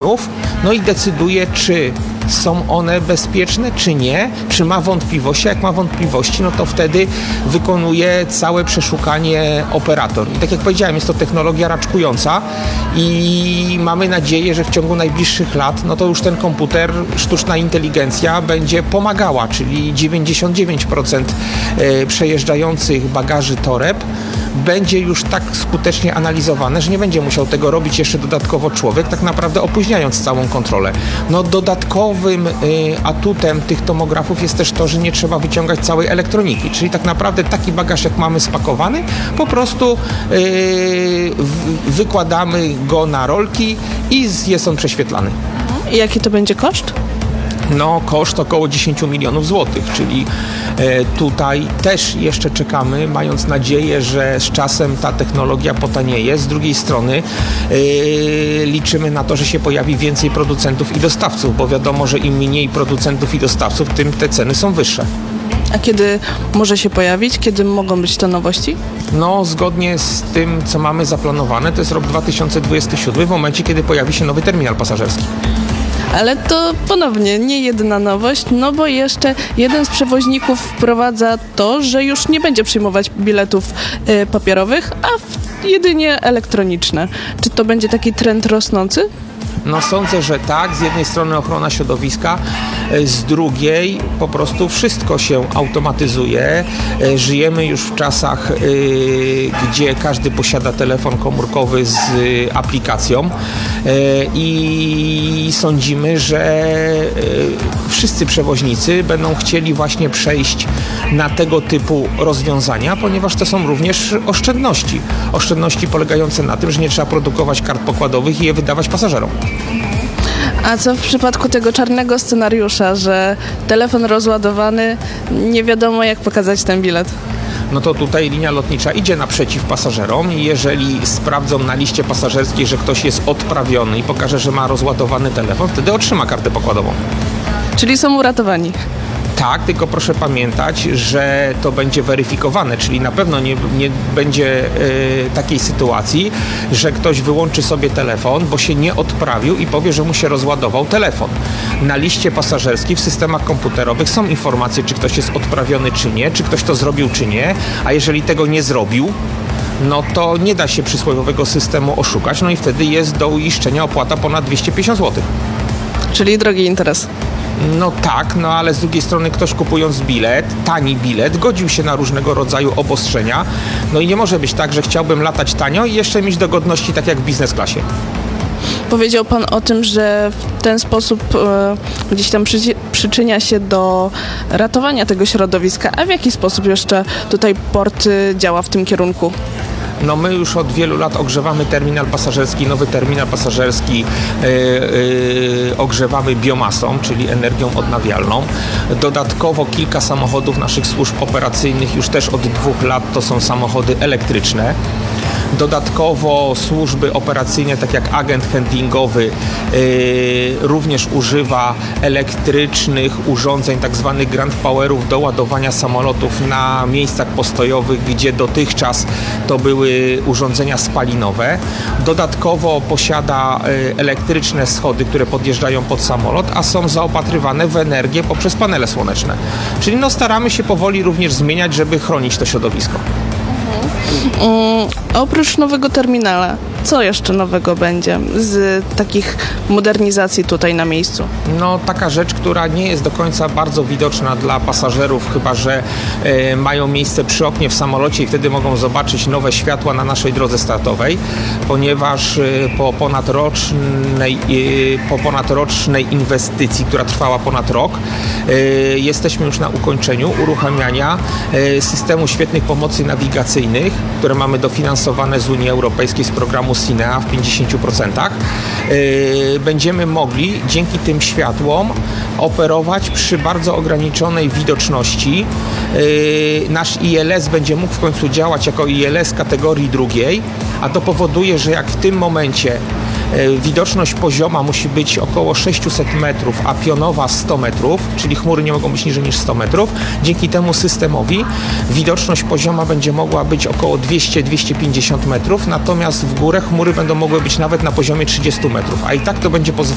telefonów, no i decyduje, czy są one bezpieczne, czy nie, czy ma wątpliwości. Jak ma wątpliwości, no to wtedy wykonuje całe przeszukanie operator. I tak jak powiedziałem, jest to technologia raczkująca i mamy nadzieję, że w ciągu najbliższych lat, no to już ten komputer, sztuczna inteligencja będzie pomagała, czyli 99% przejeżdżających bagaży toreb będzie już tak skutecznie analizowane, że nie będzie musiał tego robić jeszcze dodatkowo człowiek, tak naprawdę opóźniając całą kontrolę. No dodatkowym atutem tych tomografów jest też to, że nie trzeba wyciągać całej elektroniki, czyli tak naprawdę taki bagaż, jak mamy spakowany, po prostu wykładamy go na rolki i jest on prześwietlany. I jaki to będzie koszt? No, koszt około 10 milionów złotych, czyli tutaj też jeszcze czekamy, mając nadzieję, że z czasem ta technologia potanieje. Z drugiej strony liczymy na to, że się pojawi więcej producentów i dostawców, bo wiadomo, że im mniej producentów i dostawców, tym te ceny są wyższe. A kiedy może się pojawić? Kiedy mogą być te nowości? No, zgodnie z tym, co mamy zaplanowane, to jest rok 2027, w momencie, kiedy pojawi się nowy terminal pasażerski. Ale to ponownie nie jedyna nowość, no bo jeszcze jeden z przewoźników wprowadza to, że już nie będzie przyjmować biletów papierowych, a jedynie elektroniczne. Czy to będzie taki trend rosnący? No sądzę, że tak. Z jednej strony ochrona środowiska, z drugiej po prostu wszystko się automatyzuje. Żyjemy już w czasach, gdzie każdy posiada telefon komórkowy z aplikacją i sądzimy, że wszyscy przewoźnicy będą chcieli właśnie przejść na tego typu rozwiązania, ponieważ to są również oszczędności. Oszczędności polegające na tym, że nie trzeba produkować kart pokładowych i je wydawać pasażerom. A co w przypadku tego czarnego scenariusza, że telefon rozładowany, nie wiadomo jak pokazać ten bilet? No to tutaj linia lotnicza idzie naprzeciw pasażerom i jeżeli sprawdzą na liście pasażerskiej, że ktoś jest odprawiony i pokaże, że ma rozładowany telefon, wtedy otrzyma kartę pokładową. Czyli są uratowani. Tak, tylko proszę pamiętać, że to będzie weryfikowane, czyli na pewno nie będzie takiej sytuacji, że ktoś wyłączy sobie telefon, bo się nie odprawił i powie, że mu się rozładował telefon. Na liście pasażerskiej w systemach komputerowych są informacje, czy ktoś jest odprawiony, czy nie, czy ktoś to zrobił, czy nie, a jeżeli tego nie zrobił, no to nie da się przysłowiowego systemu oszukać, no i wtedy jest do uiszczenia opłata ponad 250 zł. Czyli drogi interes. No tak, no ale z drugiej strony ktoś kupując bilet, tani bilet, godził się na różnego rodzaju obostrzenia. No i nie może być tak, że chciałbym latać tanio i jeszcze mieć dogodności tak jak w biznes klasie. Powiedział Pan o tym, że w ten sposób gdzieś tam przyczynia się do ratowania tego środowiska. A w jaki sposób jeszcze tutaj port działa w tym kierunku? No my już od wielu lat ogrzewamy terminal pasażerski, nowy terminal pasażerski ogrzewamy biomasą, czyli energią odnawialną. Dodatkowo kilka samochodów naszych służb operacyjnych już też od 2 lat to są samochody elektryczne. Dodatkowo służby operacyjne, tak jak agent handlingowy, również używa elektrycznych urządzeń, tak zwanych grand powerów do ładowania samolotów na miejscach postojowych, gdzie dotychczas to były urządzenia spalinowe. Dodatkowo posiada elektryczne schody, które podjeżdżają pod samolot, a są zaopatrywane w energię poprzez panele słoneczne. Czyli no staramy się powoli również zmieniać, żeby chronić to środowisko. Oprócz nowego terminala, co jeszcze nowego będzie z takich modernizacji tutaj na miejscu? No taka rzecz, która nie jest do końca bardzo widoczna dla pasażerów, chyba że mają miejsce przy oknie w samolocie i wtedy mogą zobaczyć nowe światła na naszej drodze startowej, ponieważ po ponadrocznej inwestycji, która trwała ponad rok, jesteśmy już na ukończeniu uruchamiania systemu świetnych pomocy nawigacyjnych, które mamy dofinansowane z Unii Europejskiej z programu SINEA w 50%. Będziemy mogli dzięki tym światłom operować przy bardzo ograniczonej widoczności. Nasz ILS będzie mógł w końcu działać jako ILS kategorii drugiej, a to powoduje, że jak w tym momencie widoczność pozioma musi być około 600 metrów, a pionowa 100 metrów, czyli chmury nie mogą być niżej niż 100 metrów. Dzięki temu systemowi widoczność pozioma będzie mogła być około 200-250 metrów, natomiast w górę chmury będą mogły być nawet na poziomie 30 metrów, a i tak to będzie pozwalać